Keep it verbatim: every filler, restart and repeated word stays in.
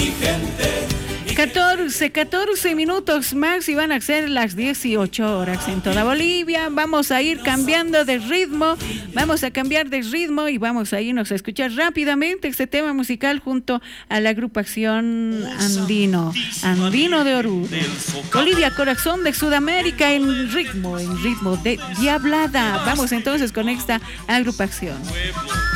catorce, catorce minutos más y van a ser las dieciocho horas en toda Bolivia. Vamos a ir cambiando de ritmo, vamos a cambiar de ritmo y vamos a irnos a escuchar rápidamente este tema musical junto a la agrupación Andino, Andino de Oruro. Bolivia, corazón de Sudamérica en ritmo, en ritmo de Diablada. Vamos entonces con esta agrupación.